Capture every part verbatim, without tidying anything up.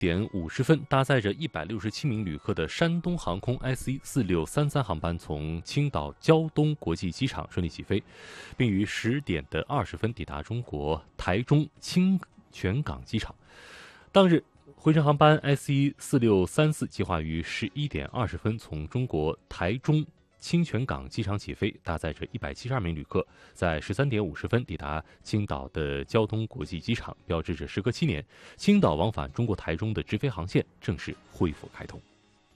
点五十分，搭载着一百六十七名旅客的山东航空 S E 四六三三航班从青岛胶东国际机场顺利起飞，并于十点的二十分抵达中国台中清泉港机场。当日回程航班 S E 四六三四计划于十一点二十分从中国台中清泉港机场起飞，搭载着一百七十二名旅客，在十三点五十分抵达青岛的胶东国际机场，标志着时隔七年，青岛往返中国台中的直飞航线正式恢复开通。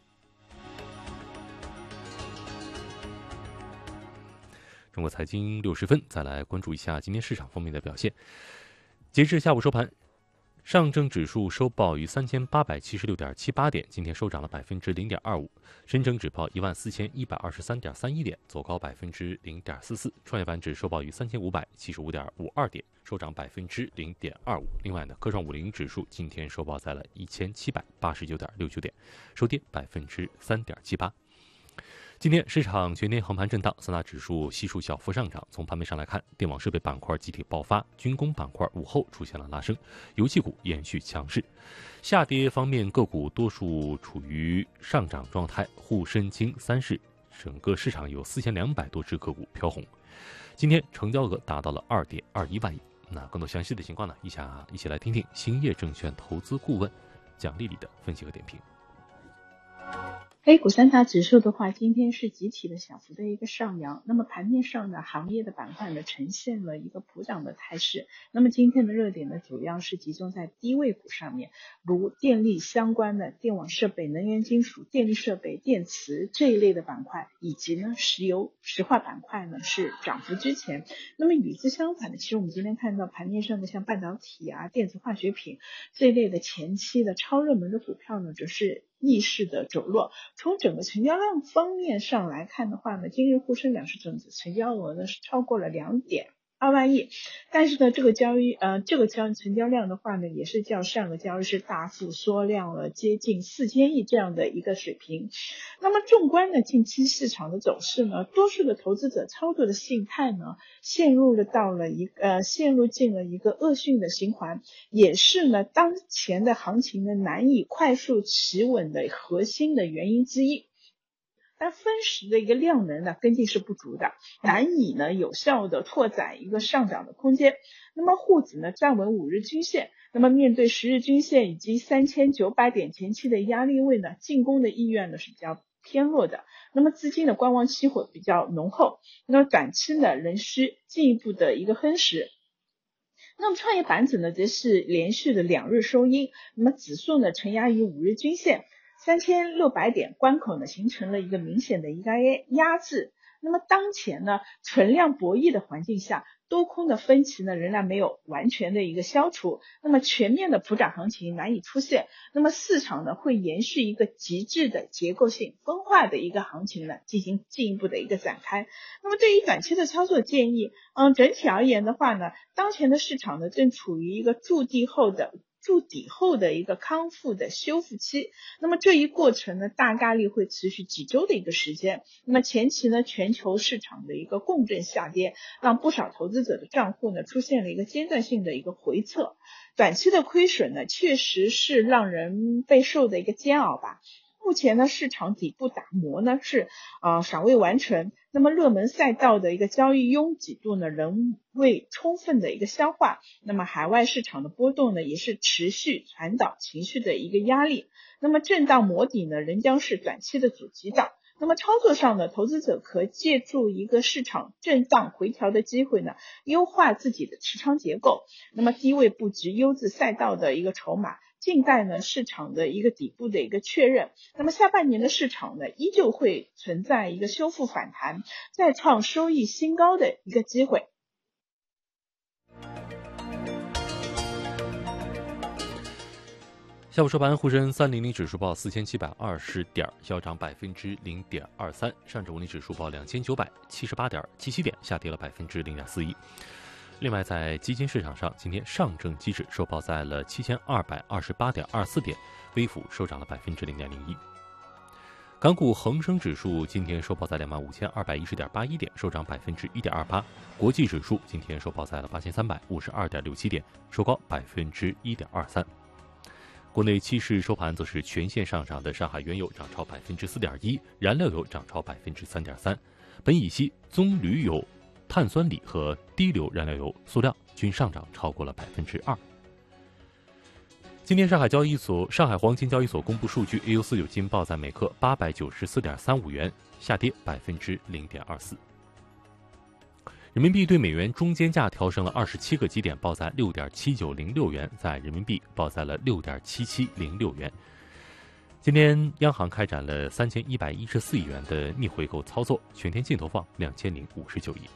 中国财经六十分，再来关注一下今天市场方面的表现。截至下午收盘，上证指数收报于三千八百七十六点七八点，今天收涨了百分之零点二五。深成指报一万四千一百二十三点三一点，走高百分之零点四四。创业板指收报于三千五百七十五点五二点，收涨百分之零点二五。另外呢，科创五零指数今天收报在了一千七百八十九点六九点，收跌百分之三点七八。今天市场全天横盘震荡，三大指数悉数小幅上涨。从盘面上来看，电网设备板块集体爆发，军工板块午后出现了拉升，油气股延续强势。下跌方面，个股多数处于上涨状态，沪深京三市整个市场有四千两百多只个股飘红。今天成交额达到了二点二一万亿。那更多详细的情况呢，一下一起来听听兴业证券投资顾问蒋丽丽的分析和点评。 A 股三大指数的话，今天是集体的小幅的一个上扬。那么盘面上呢，行业的板块呢呈现了一个普涨的态势。那么今天的热点呢，主要是集中在低位股上面，如电力相关的电网设备、能源金属、电力设备、电池这一类的板块，以及呢石油石化板块呢是涨幅居前。那么与之相反的，其实我们今天看到盘面上的像半导体啊、电子化学品这一类的前期的超热门的股票呢，则是逆势的走弱。从整个成交量方面上来看的话呢，今日沪深两市整体成交额呢是超过了两点二万亿，但是呢，这个交易呃这个交易成交量的话呢，也是较上个交易日大幅缩量了接近四千亿这样的一个水平。那么纵观呢近期市场的走势呢，多数的投资者操作的心态呢，陷入了到了一个呃陷入进了一个恶性的循环，也是呢当前的行情呢难以快速企稳的核心的原因之一。但分时的一个量能呢跟进是不足的，难以呢有效的拓展一个上涨的空间。那么沪指呢站稳五日均线，那么面对十日均线以及三千九百点前期的压力位呢，进攻的意愿呢是比较偏弱的。那么资金的观望期会比较浓厚，那么短期呢仍需进一步的一个分时。那么创业板指呢则是连续的两日收阴，那么指数呢承压于五日均线三千六百点关口呢，形成了一个明显的一个压制。那么当前呢，存量博弈的环境下，多空的分歧呢仍然没有完全的一个消除，那么全面的普涨行情难以出现。那么市场呢会延续一个极致的结构性分化的一个行情呢，进行进一步的一个展开。那么对于短期的操作建议，嗯，整体而言的话呢，当前的市场呢正处于一个筑底后的。筑底后的一个康复的修复期，那么这一过程呢，大概率会持续几周的一个时间。那么前期呢，全球市场的一个共振下跌，让不少投资者的账户呢出现了一个阶段性的一个回撤，短期的亏损呢，确实是让人备受的一个煎熬吧。目前呢，市场底部打磨呢是啊、呃、尚未完成，那么热门赛道的一个交易拥挤度呢仍未充分的一个消化，那么海外市场的波动呢也是持续传导情绪的一个压力，那么震荡磨底呢仍将是短期的主基调。那么操作上呢，投资者可借助一个市场震荡回调的机会呢，优化自己的持仓结构，那么低位布局优质赛道的一个筹码，静待呢市场的一个底部的一个确认。那么下半年的市场呢，依旧会存在一个修复反弹，再创收益新高的一个机会。 下午收盘，沪深三零零指数报四千七百二十点，小涨百分之零点二三；上证五零指数报两千九百七十八点七七点，下跌了百分之零点四一。另外，在基金市场上，今天上证期指收报在了七千二百二十八点二四点，微幅收涨了百分之零点零一。港股恒生指数今天收报在两万五千二百一十点八一点，收涨百分之一点二八。国际指数今天收报在了八千三百五十二点六七点，收高百分之一点二三。 国内期市收盘则是全线上涨的，上海原油涨超百分之四点一，燃料油涨超百分之三点三，苯乙烯、棕榈油、碳酸锂和低硫燃料油、塑料均上涨超过了百分之二。今天上海交易所、上海黄金交易所公布数据 ，A 六四九金报在每克八百九十四点三五元，下跌百分之零点二四。人民币对美元中间价调升了二十七个基点，报在六点七九零六元，在人民币报在了六点七七零六元。今天央行开展了三千一百一十四亿元的逆回购操作，全天净投放两千零五十九亿。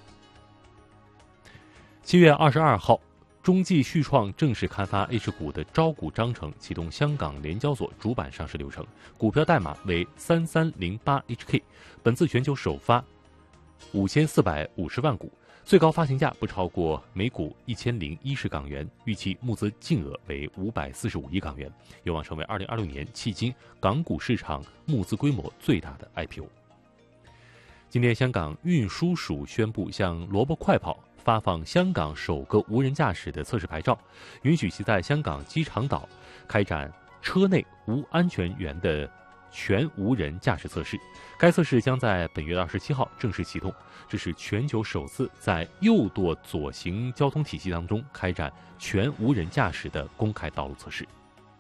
七月二十二号，中纪续创正式刊发 H 股的招股章程，启动香港联交所主板上市流程，股票代码为三三零八 H K， 本次全球首发五千四百五十万股，最高发行价不超过每股一千零一十港元，预期募资净额为五百四十五亿港元，有望成为二零二六年迄今港股市场募资规模最大的 I P O。今天，香港运输署宣布向萝卜快跑发放香港首个无人驾驶的测试牌照，允许其在香港机场岛开展车内无安全员的全无人驾驶测试。该测试将在本月二十七号正式启动，这是全球首次在右舵左行交通体系当中开展全无人驾驶的公开道路测试。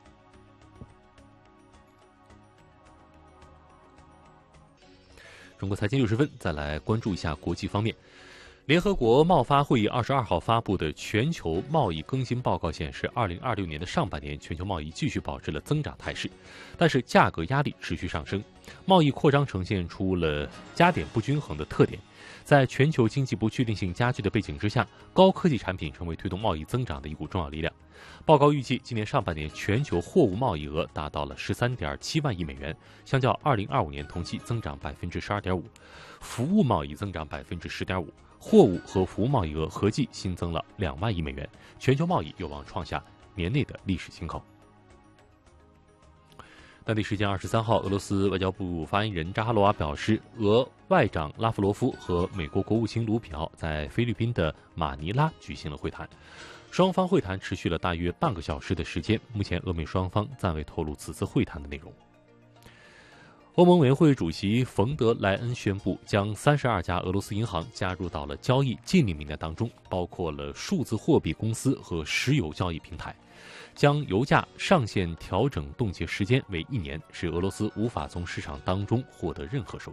中国财经六十分，再来关注一下国际方面。联合国贸发会议二十二号发布的全球贸易更新报告显示，二零二六年的上半年全球贸易继续保持了增长态势，但是价格压力持续上升，贸易扩张呈现出了加点不均衡的特点。在全球经济不确定性加剧的背景之下，高科技产品成为推动贸易增长的一股重要力量。报告预计，今年上半年全球货物贸易额达到了十三点七万亿美元，相较二零二五年同期增长百分之十二点五，服务贸易增长百分之十点五，货物和服务贸易额合计新增了两万亿美元，全球贸易有望创下年内的历史新高。当地时间二十三号，俄罗斯外交部发言人扎哈罗娃表示，俄外长拉夫罗夫和美国国务卿卢比奥在菲律宾的马尼拉举行了会谈，双方会谈持续了大约半个小时的时间。目前，俄美双方暂未透露此次会谈的内容。欧盟委员会主席冯德莱恩宣布，将三十二家俄罗斯银行加入到了交易禁令名单当中，包括了数字货币公司和石油交易平台，将油价上限调整冻结时间为一年，使俄罗斯无法从市场当中获得任何收益。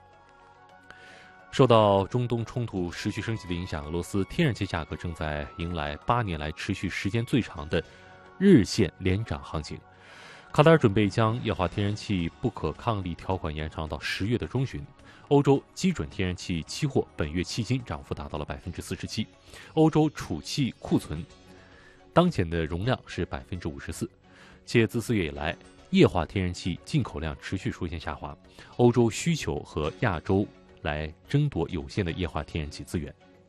受到中东冲突持续升级的影响，俄罗斯天然气价格正在迎来八年来持续时间最长的日线连涨行情。卡塔尔准备将液化天然气不可抗力条款延长到十月的中旬。欧洲基准天然气期货本月迄今涨幅达到了百分之四十七，欧洲储气库存当前的容量是百分之五十四，且自四月以来，液化天然气进口量持续出现下滑，欧洲需求和亚洲来争夺有限的液化天然气资源。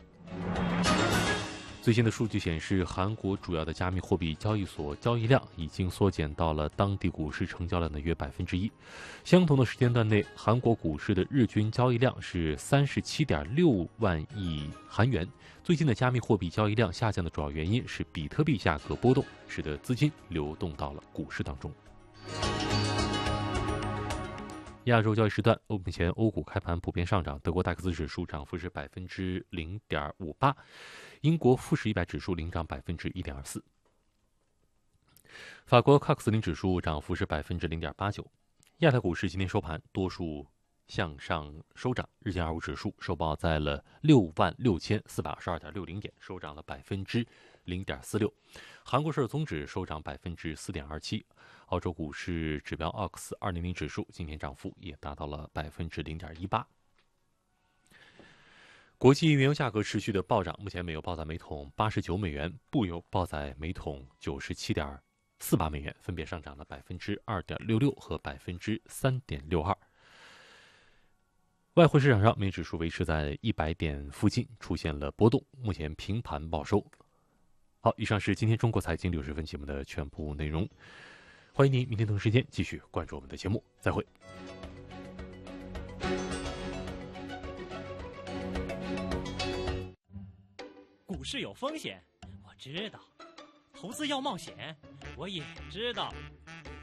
最新的数据显示，韩国主要的加密货币交易所交易量已经缩减到了当地股市成交量的约百分之一。相同的时间段内，韩国股市的日均交易量是三十七点六万亿韩元。最近的加密货币交易量下降的主要原因是比特币价格波动，使得资金流动到了股市当中。亚洲交易时段，目前欧股开盘普遍上涨，德国戴克斯指数涨幅是百分之零点五八，英国富时一百指数领涨百分之一点二四，法国卡克斯林指数涨幅是百分之零点八九。亚太股市今天收盘多数向上收涨，日经二五指数收报在了六万六千四百二十二点六零点，收涨了百分之零点四六。韩国市综指收涨百分之四点二七。澳洲股市指标奥克斯二零零指数今天涨幅也达到了百分之零点一八。国际原油价格持续的暴涨，目前美油报在每桶八十九美元，布油报在每桶九十七点四八美元，分别上涨了百分之二点六六和百分之三点六二。外汇市场上，美指数维持在一百点附近，出现了波动，目前平盘报收。好，以上是今天中国财经六十分节目的全部内容。欢迎您明天同时间继续关注我们的节目，再会。 股市有风险，我知道，投投资要冒险，我也知道。